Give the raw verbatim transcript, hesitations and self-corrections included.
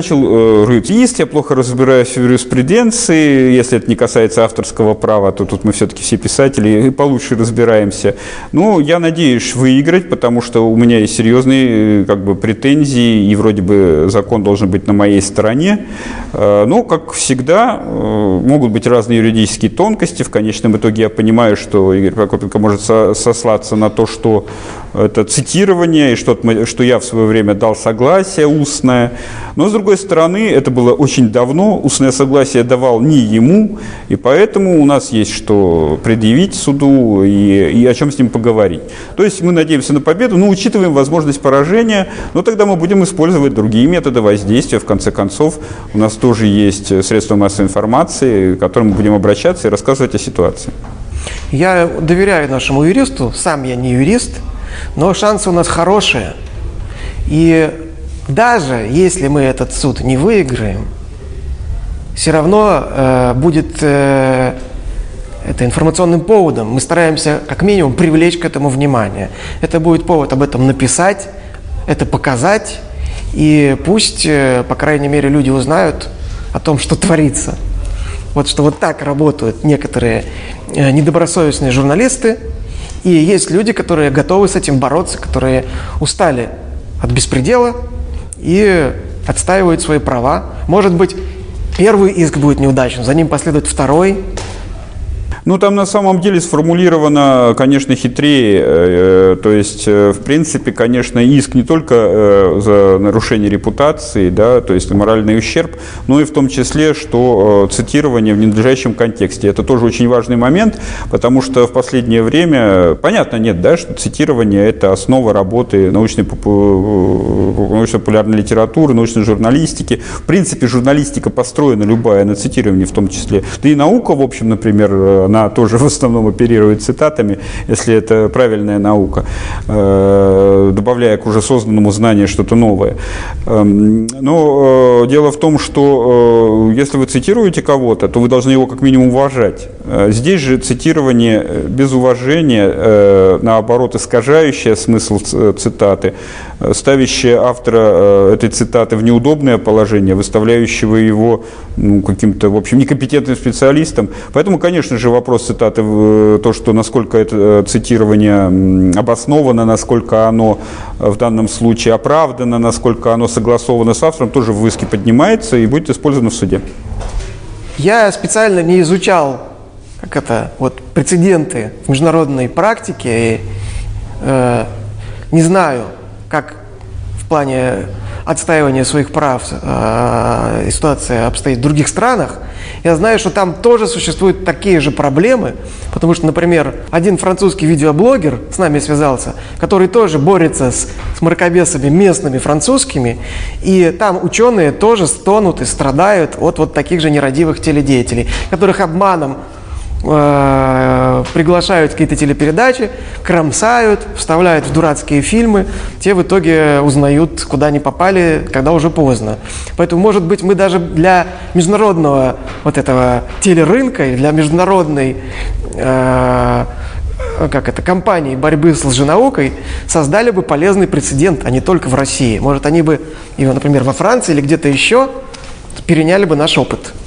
Начал юрист, я плохо разбираюсь в юриспруденции, если это не касается авторского права, то тут мы все-таки все писатели и получше разбираемся. Ну, я надеюсь выиграть, потому что у меня есть серьезные как бы претензии, и вроде бы закон должен быть на моей стороне. Но, как всегда, могут быть разные юридические тонкости. В конечном итоге я понимаю, что Игорь Прокопенко может сослаться на то, что это цитирование, и что, что я в свое время дал согласие устное. Но, с другой стороны, это было очень давно, устное согласие давал не ему, и поэтому у нас есть что предъявить суду и, и о чем с ним поговорить. То есть мы надеемся на победу, но учитываем возможность поражения, но тогда мы будем использовать другие методы воздействия. В конце концов, у нас тоже есть средства массовой информации, к которым мы будем обращаться и рассказывать о ситуации. Я доверяю нашему юристу, сам я не юрист, но шансы у нас хорошие. И даже если мы этот суд не выиграем, все равно э, будет э, это информационным поводом. Мы стараемся как минимум привлечь к этому внимание. Это будет повод об этом написать, это показать, и пусть, э, по крайней мере, люди узнают о том, что творится. Вот что вот так работают некоторые э, недобросовестные журналисты, и есть люди, которые готовы с этим бороться, которые устали от беспредела и отстаивают свои права. Может быть, первый иск будет неудачным, за ним последует второй. Ну, там на самом деле сформулировано, конечно, хитрее. То есть, в принципе, конечно, иск не только за нарушение репутации, да, то есть моральный ущерб, но и в том числе, что цитирование в ненадлежащем контексте. Это тоже очень важный момент, потому что в последнее время, понятно, нет, да, что цитирование – это основа работы научной, научно-популярной литературы, научной журналистики. В принципе, журналистика построена любая на цитировании в том числе. Да и наука, в общем, например, она тоже в основном оперирует цитатами, если это правильная наука, добавляя к уже созданному знанию что-то новое. Но дело в том, что если вы цитируете кого-то, то вы должны его как минимум уважать. Здесь же цитирование без уважения, наоборот, искажающее смысл цитаты, ставящее автора этой цитаты в неудобное положение, выставляющего его ну, каким-то, в общем, некомпетентным специалистом. Поэтому, конечно же, вопрос цитаты, то, что насколько это цитирование обосновано, насколько оно в данном случае оправдано, насколько оно согласовано с автором, тоже в иске поднимается и будет использовано в суде. Я специально не изучал, как это, вот, прецеденты в международной практике и э, не знаю, как в плане отстаивания своих прав э, ситуация обстоит в других странах. Я знаю, что там тоже существуют такие же проблемы, потому что, например, один французский видеоблогер с нами связался, который тоже борется с, с мракобесами местными французскими, и там ученые тоже стонут и страдают от вот таких же нерадивых теледеятелей, которых обманом э, приглашают в какие-то телепередачи, кромсают, вставляют в дурацкие фильмы, те в итоге узнают, куда они попали, когда уже поздно. Поэтому, может быть, мы даже для международного вот этого телерынка и для международной э, как это, кампании борьбы с лженаукой создали бы полезный прецедент, а не только в России. Может, они бы, например, во Франции или где-то еще переняли бы наш опыт.